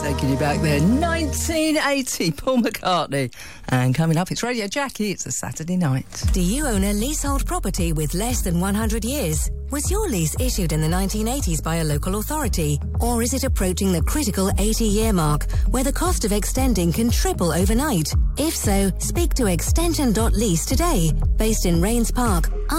Taking you back there, 1980, Paul McCartney. And coming up, it's Radio Jackie. It's a Saturday night. Do you own a leasehold property with less than 100 years? Was your lease issued in the 1980s by a local authority? Or is it approaching the critical 80-year mark, where the cost of extending can triple overnight? If so, speak to extension.lease today. Based in Rains Park,